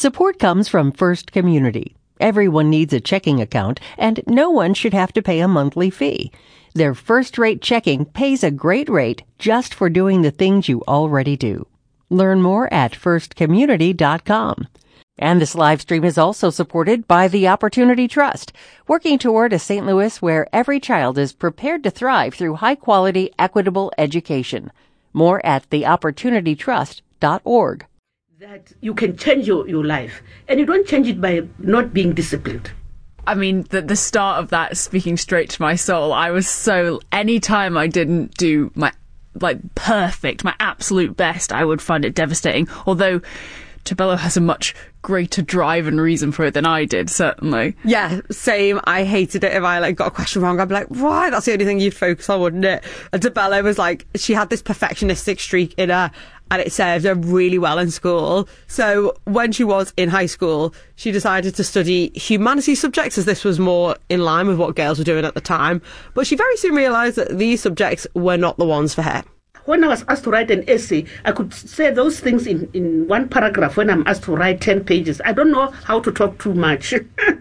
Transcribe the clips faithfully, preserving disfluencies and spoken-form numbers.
Support comes from First Community. Everyone needs a checking account, and no one should have to pay a monthly fee. Their first-rate checking pays a great rate just for doing the things you already do. Learn more at first community dot com. And this live stream is also supported by the Opportunity Trust, working toward a Saint Louis where every child is prepared to thrive through high-quality, equitable education. More at the opportunity trust dot org. That you can change your, your life, and you don't change it by not being disciplined. I mean, the, the start of that, speaking straight to my soul, I was so, any time I didn't do my, like, perfect, my absolute best, I would find it devastating. Although Tebello has a much greater drive and reason for it than I did, certainly. Yeah, same. I hated it if I like got a question wrong. I'd be like, why? That's the only thing you'd focus on, wouldn't it? And Tebello was like, she had this perfectionistic streak in her, and it served her really well in school. So when she was in high school, she decided to study humanities subjects, as this was more in line with what girls were doing at the time. But she very soon realised that these subjects were not the ones for her. When I was asked to write an essay, I could say those things in, in one paragraph when I'm asked to write ten pages. I don't know how to talk too much.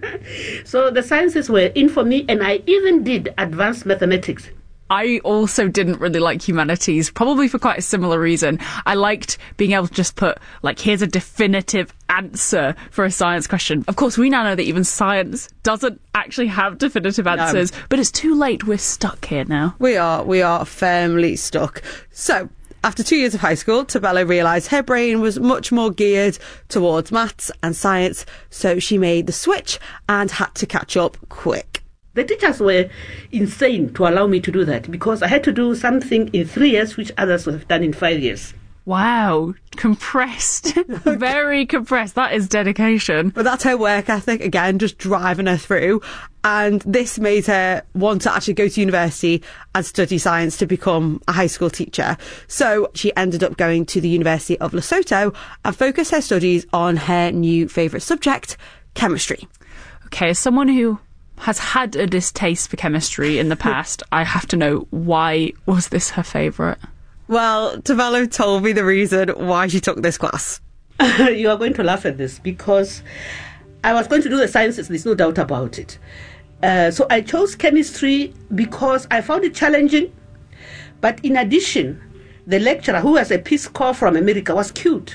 So the sciences were in for me, and I even did advanced mathematics. I also didn't really like humanities, probably for quite a similar reason. I liked being able to just put, like, here's a definitive answer for a science question. Of course, we now know that even science doesn't actually have definitive answers, no. But it's too late. We're stuck here now. We are. We are firmly stuck. So, after two years of high school, Tebello realised her brain was much more geared towards maths and science, so she made the switch and had to catch up quick. The teachers were insane to allow me to do that because I had to do something in three years which others would have done in five years. Wow, compressed. Very compressed. That is dedication. But that's her work ethic, again, just driving her through. And this made her want to actually go to university and study science to become a high school teacher. So she ended up going to the University of Lesotho and focused her studies on her new favourite subject, chemistry. Okay, as someone who has had a distaste for chemistry in the past, I have to know, why was this her favourite? Well, Tebello told me the reason why she took this class. You are going to laugh at this because I was going to do the sciences, there's no doubt about it. Uh, so I chose chemistry because I found it challenging. But in addition, the lecturer, who was a Peace Corps from America, was cute.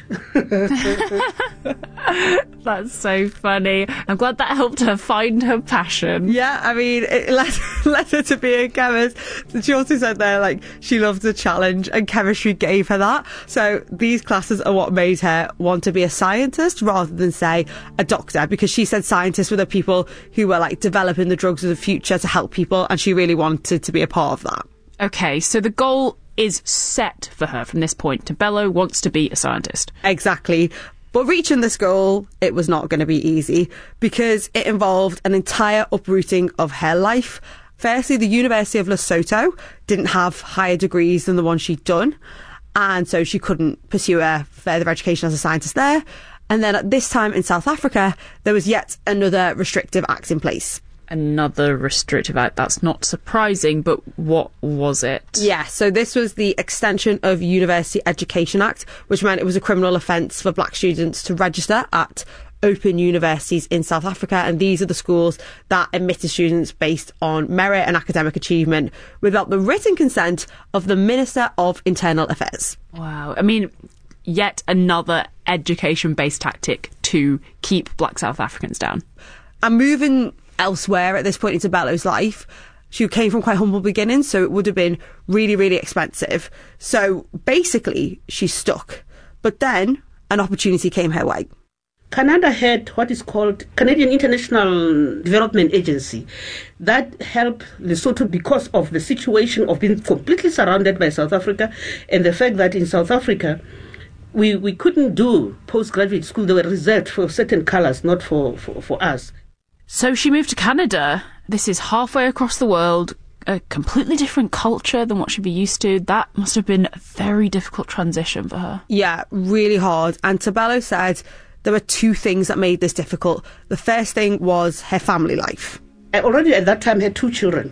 That's so funny. I'm glad that helped her find her passion. Yeah, I mean, it led, led her to be a chemist. She also said there, like, she loved the challenge, and chemistry gave her that. So these classes are what made her want to be a scientist rather than, say, a doctor, because she said scientists were the people who were, like, developing the drugs of the future to help people, and she really wanted to be a part of that. Okay, so the goal is set for her from this point. Tebello wants to be a scientist. Exactly. But reaching this goal, it was not going to be easy because it involved an entire uprooting of her life. Firstly, the University of Lesotho didn't have higher degrees than the one she'd done, and so she couldn't pursue her further education as a scientist there. And then at this time in South Africa, there was yet another restrictive act in place. Another restrictive act. That's not surprising, but what was it? Yeah, so this was the Extension of University Education Act, which meant it was a criminal offence for black students to register at open universities in South Africa, and these are the schools that admitted students based on merit and academic achievement without the written consent of the Minister of Internal Affairs. Wow. I mean, yet another education-based tactic to keep black South Africans down. And moving elsewhere at this point in Tebello's life, she came from quite humble beginnings, so it would have been really, really expensive. So basically, she's stuck. But then an opportunity came her way. Canada had what is called Canadian International Development Agency. That helped Lesotho because of the situation of being completely surrounded by South Africa and the fact that in South Africa, we, we couldn't do postgraduate school. They were reserved for certain colours, not for, for, for us. So she moved to Canada. This is halfway across the world, a completely different culture than what she'd be used to. That must have been a very difficult transition for her. Yeah, really hard. And Tebello said there were two things that made this difficult. The first thing was her family life. I already at that time had two children,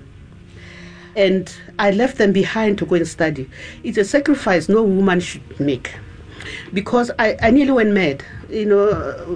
and I left them behind to go and study. It's a sacrifice no woman should make, because I, I nearly went mad. You know,